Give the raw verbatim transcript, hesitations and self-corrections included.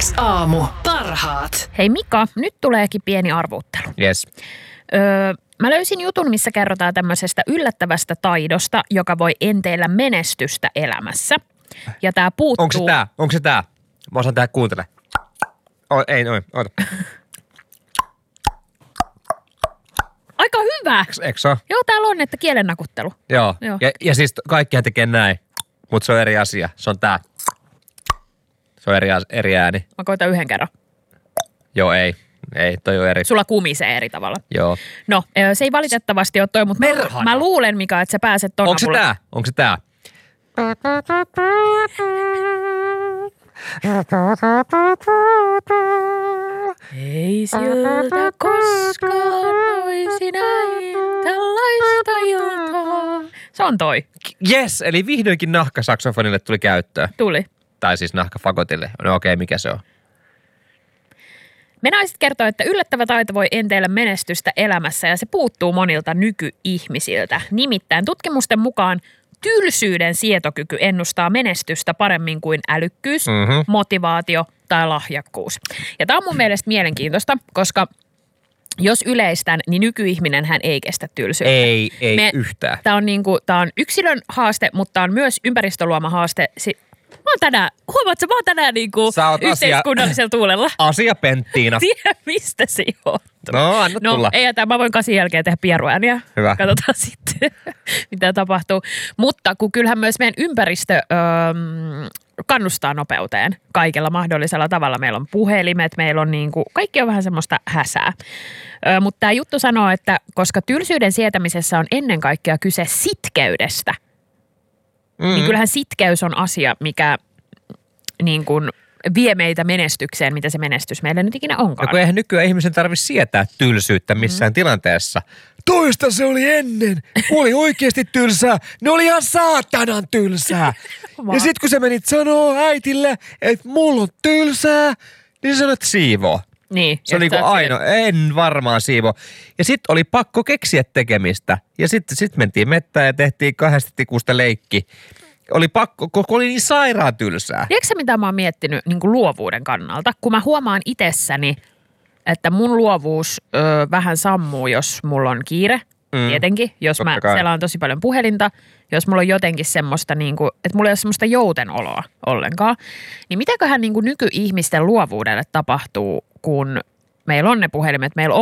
X aamu. Parhaat. Hei Mika, nyt tuleekin pieni arvuuttelu. Yes. Öö, mä löysin jutun, missä kerrotaan tämmöisestä yllättävästä taidosta, joka voi enteillä menestystä elämässä. Ja tää puuttuu... Onko se tää? Onko se tää? Mä osaan tehdä kuuntele. O, ei noin, oota. Aika hyvä! Eikö se ole? Joo, täällä on, että kielen nakuttelu. Joo. Joo. Ja, ja siis kaikkihan tekee näin, mutta se on eri asia. Se on tää. Se on eri, eri ääni. Mä koitan yhden kerran. Joo, ei. Ei, toi on eri. Sulla kumisee eri tavalla. Joo. No, se ei valitettavasti ole toi, mutta mä, mä luulen, Mika, että sä pääset ton Onko se avulla. tää? Onko se tää? Ei siltä koskaan voisi näin tällaista iltaa. Se on toi. Yes, eli vihdoinkin nahkasaksofonille tuli käyttöön. Tuli. Tai siis nahkafagotille. No okei, okay, mikä se on? Me naiset kertoo, että yllättävä taito voi enteillä menestystä elämässä ja se puuttuu monilta nykyihmisiltä. Nimittäin tutkimusten mukaan tylsyyden sietokyky ennustaa menestystä paremmin kuin älykkyys, Mm-hmm. motivaatio tai lahjakkuus. Ja tämä on mun mielestä mielenkiintoista, koska jos yleistän, niin nykyihminen hän ei kestä tylsyyttä. Ei, ei Me, yhtään. Tämä on, niinku, tää on yksilön haaste, mutta tämä on myös ympäristöluoma haaste. Si- Mä oon tänään, huomaatko, mä oon tänään niinku yhteiskunnallisella tuulella. Asia penttiina. Tiedä, mistä se johtuu. No, anna no, tulla. ei jätä, mä voin kasin jälkeen tehdä pieruääniä. Hyvä. Katsotaan sitten, mitä tapahtuu. Mutta kun kyllähän myös meidän ympäristö öö, kannustaa nopeuteen kaikella mahdollisella tavalla. Meillä on puhelimet, meillä on niinku, kaikki on vähän semmoista häsää. Öö, mutta tämä juttu sanoo, että koska tylsyyden sietämisessä on ennen kaikkea kyse sitkeydestä, Mm-hmm. niin kyllähän sitkeys on asia, mikä niin kuin vie meitä menestykseen, mitä se menestys meille nyt ikinä onkaan. No kun eihän nykyään ihmisen tarvitse sietää tylsyyttä missään mm. tilanteessa. Toista se oli ennen. Kun oli oikeasti tylsää, ne oli ihan saatanan tylsää. Ja sit kun sä menit sanoo äitille, että mulla on tylsää, niin sä sanoit siivoo. Niin. Se oli niinku ainoa, en varmaan siivo. Ja sit oli pakko keksiä tekemistä. Ja sitten sit mentiin mettään ja tehtiin kahdesta tikusta leikki. Oli pakko, kun oli niin sairaan tylsää. Tiedätkö sä, mitä mä oon miettinyt niin kuin luovuuden kannalta? Kun mä huomaan itsessäni, että mun luovuus ö, vähän sammuu, jos mulla on kiire. Mm. Tietenkin, jos Totta mä kai. selaan tosi paljon puhelinta, jos mulla on jotenkin semmoista, niin kuin, että mulla ei ole semmoista joutenoloa ollenkaan. Niin mitäköhän niin kuin nykyihmisten luovuudelle tapahtuu, kun meillä on ne puhelimet, meillä on